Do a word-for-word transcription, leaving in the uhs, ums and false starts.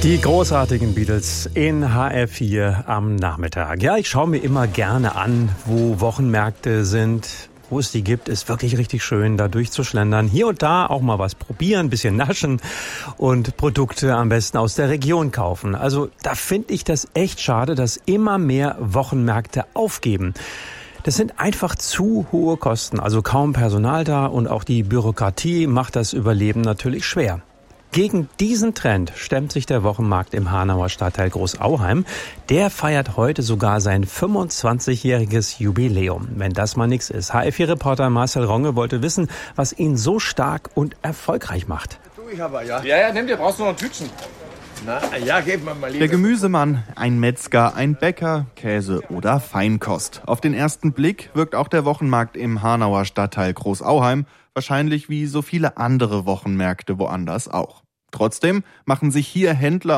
Die großartigen Beatles in H R vier am Nachmittag. Ja, ich schaue mir immer gerne an, wo Wochenmärkte sind, wo es die gibt. Ist wirklich richtig schön, da durchzuschlendern. Hier und da auch mal was probieren, ein bisschen naschen und Produkte am besten aus der Region kaufen. Also da finde ich das echt schade, dass immer mehr Wochenmärkte aufgeben. Das sind einfach zu hohe Kosten, also kaum Personal da und auch die Bürokratie macht das Überleben natürlich schwer. Gegen diesen Trend stemmt sich der Wochenmarkt im Hanauer Stadtteil Großauheim. Der feiert heute sogar sein fünfundzwanzigjähriges Jubiläum. Wenn das mal nichts ist. H R vier-Reporter Marcel Ronge wollte wissen, was ihn so stark und erfolgreich macht. Ich aber, ja. Ja, ja, nimm dir, brauchst du noch ein Tütchen. Na, ja, gib mir mal lieber. Der Gemüsemann, ein Metzger, ein Bäcker, Käse oder Feinkost. Auf den ersten Blick wirkt auch der Wochenmarkt im Hanauer Stadtteil Großauheim wahrscheinlich wie so viele andere Wochenmärkte woanders auch. Trotzdem machen sich hier Händler